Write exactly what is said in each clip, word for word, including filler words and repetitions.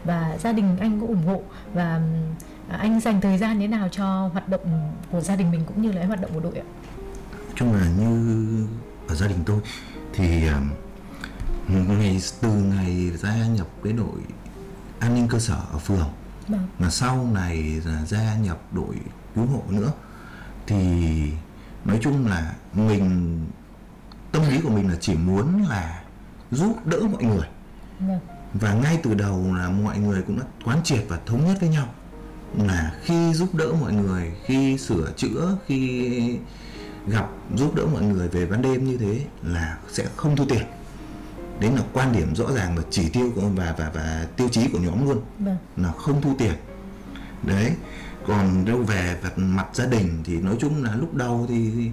và gia đình anh có ủng hộ, và anh dành thời gian thế nào cho hoạt động của gia đình mình cũng như là hoạt động của đội ạ? Nói chung là như ở gia đình tôi thì ngày từ ngày gia nhập cái đội an ninh cơ sở ở phường, vâng. mà sau này là gia nhập đội cứu hộ nữa, thì nói chung là mình, tâm lý của mình là chỉ muốn là giúp đỡ mọi người, vâng. và ngay từ đầu là mọi người cũng đã quán triệt và thống nhất với nhau là khi giúp đỡ mọi người, khi sửa chữa, khi gặp giúp đỡ mọi người về ban đêm như thế là sẽ không thu tiền. Đấy là quan điểm rõ ràng và chỉ tiêu của, và và và tiêu chí của nhóm luôn, vâng. là không thu tiền. Đấy. Còn đâu về mặt gia đình thì nói chung là lúc đầu thì, thì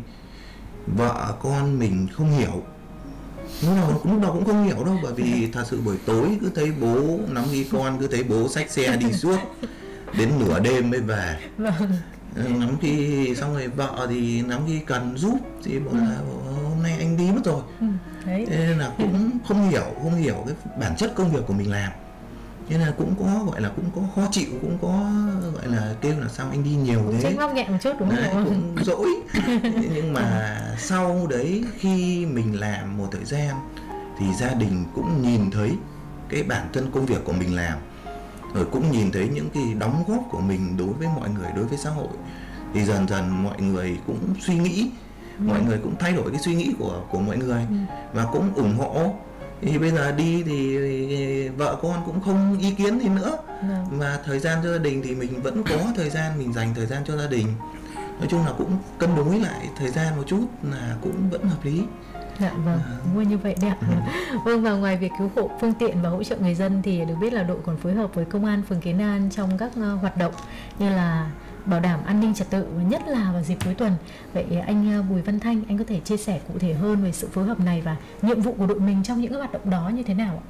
vợ con mình không hiểu, lúc đầu, lúc đầu cũng không hiểu đâu, bởi vì thật sự buổi tối cứ thấy bố nắm đi con, cứ thấy bố xách xe đi suốt đến nửa đêm mới về, vâng. nắm khi xong rồi vợ thì nắm khi cần giúp thì bảo là hôm nay anh đi mất rồi, ừ, thế nên là cũng không hiểu không hiểu cái bản chất công việc của mình làm, nên là cũng có gọi là cũng có khó chịu, cũng có gọi là kêu là sao anh đi nhiều thế, trách móc nhẹ một chút đúng đấy, không? cũng dỗi. Nhưng mà sau đấy khi mình làm một thời gian thì gia đình cũng nhìn thấy cái bản thân công việc của mình làm, rồi cũng nhìn thấy những cái đóng góp của mình đối với mọi người, đối với xã hội, thì dần dần mọi người cũng suy nghĩ, ừ. mọi người cũng thay đổi cái suy nghĩ của của mọi người, ừ. và cũng ủng hộ. Thì bây giờ đi thì vợ con cũng không ý kiến gì nữa, ừ. mà thời gian cho gia đình thì mình vẫn có thời gian, mình dành thời gian cho gia đình. Nói chung là cũng cân đối lại thời gian một chút là cũng vẫn hợp lý. Dạ vâng, đúng rồi, như vậy đẹp. Ừ. Vâng, và ngoài việc cứu hộ phương tiện và hỗ trợ người dân thì được biết là đội còn phối hợp với công an phường Kiến An trong các uh, hoạt động như là bảo đảm an ninh trật tự, nhất là vào dịp cuối tuần. Vậy anh Bùi Văn Thanh, anh có thể chia sẻ cụ thể hơn về sự phối hợp này và nhiệm vụ của đội mình trong những hoạt động đó như thế nào ạ?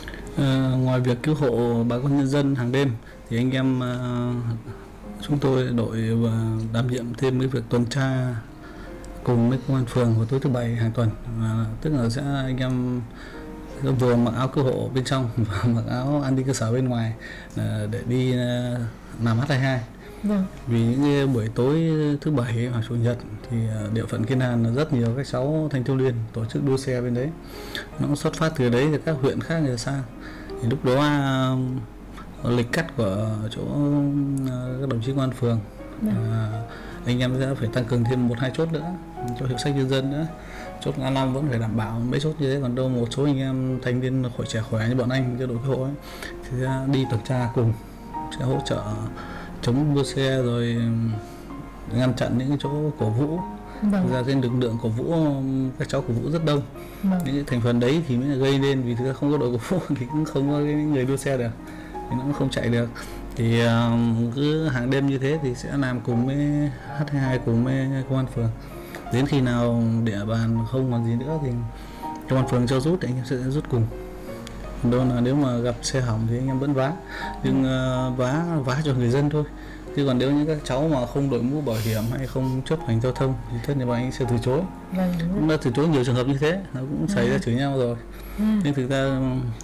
À, ngoài việc cứu hộ bà con nhân dân hàng đêm thì anh em uh, chúng tôi đội uh, đảm nhiệm thêm cái việc tuần tra cùng với công an phường vào tối thứ bảy hàng tuần, à, tức là sẽ anh em vừa mặc áo cứu hộ bên trong và mặc áo an ninh cơ sở bên ngoài à, để đi à, làm hát hai hai. Vâng. Vì những buổi tối thứ bảy hoặc chủ nhật thì địa phận Kiến An rất nhiều các cháu thanh thiếu niên tổ chức đua xe bên đấy, nó xuất phát từ đấy thì các huyện khác người sang, thì lúc đó à, lịch cắt của chỗ à, các đồng chí công an phường, vâng. à, anh em sẽ phải tăng cường thêm một hai chốt nữa cho hiệu sách nhân dân nữa. Chốt A năm vẫn phải đảm bảo mấy chốt như thế, còn đâu một số anh em thanh niên khỏi trẻ khỏe như bọn anh cho đội cứu hộ ấy thì sẽ đi tuần tra cùng, sẽ hỗ trợ chống đua xe rồi ngăn chặn những cái chỗ cổ vũ. Vâng. Ra trên lực lượng cổ vũ các cháu cổ vũ rất đông, vâng. những cái thành phần đấy thì mới gây nên, vì thực ra không có đội cổ vũ thì cũng không có cái người đua xe được, thì nó cũng không chạy được. Thì uh, cứ hàng đêm như thế thì sẽ làm cùng với hát hai hai, cùng với công an phường, đến khi nào địa bàn không còn gì nữa thì công an phường cho rút thì anh em sẽ rút cùng. Đó là nếu mà gặp xe hỏng thì anh em vẫn vá, nhưng uh, vá vá cho người dân thôi, chứ còn nếu như các cháu mà không đội mũ bảo hiểm hay không chấp hành giao thông thì tất nhiên bọn anh sẽ từ chối. Vâng, cũng đã từ chối nhiều trường hợp như thế, nó cũng xảy ra chửi nhau rồi. Ừ. Nhưng thực ra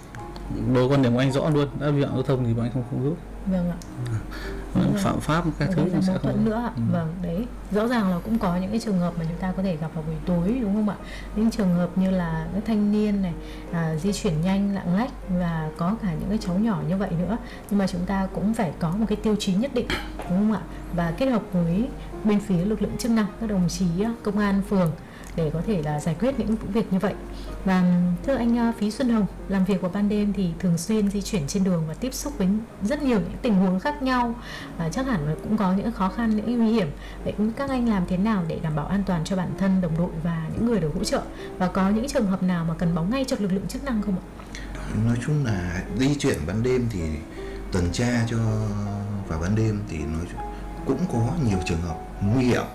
đối quan điểm của anh rõ luôn, đã vi phạm giao thông thì bọn anh không không rút. Vâng ạ. Vâng. Phạm pháp các thứ sẽ mâu thuẫn nữa ạ. Ừ. Vâng, đấy, rõ ràng là cũng có những cái trường hợp mà chúng ta có thể gặp vào buổi tối đúng không ạ? Những trường hợp như là các thanh niên này à, di chuyển nhanh lạng lách, và có cả những cái cháu nhỏ như vậy nữa, nhưng mà chúng ta cũng phải có một cái tiêu chí nhất định đúng không ạ? Và kết hợp với bên phía lực lượng chức năng, các đồng chí công an phường để có thể là giải quyết những vụ việc như vậy. Và thưa anh Phí Xuân Hồng, làm việc vào ban đêm thì thường xuyên di chuyển trên đường và tiếp xúc với rất nhiều những tình huống khác nhau, và chắc hẳn là cũng có những khó khăn, những nguy hiểm. Vậy các anh làm thế nào để đảm bảo an toàn cho bản thân, đồng đội và những người được hỗ trợ? Và có những trường hợp nào mà cần báo ngay cho lực lượng chức năng không ạ? Nói chung là di chuyển ban đêm thì tuần tra cho vào ban đêm thì nói chung cũng có nhiều trường hợp nguy hiểm,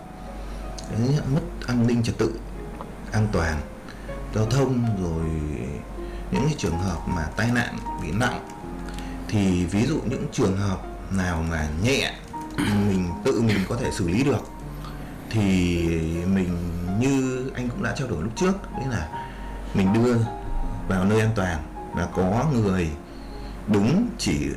mất an ninh trật tự, an toàn giao thông, rồi những cái trường hợp mà tai nạn bị nặng. Thì ví dụ những trường hợp nào mà nhẹ mình tự mình có thể xử lý được thì mình, như anh cũng đã trao đổi lúc trước, đấy là mình đưa vào nơi an toàn và có người đứng chỉ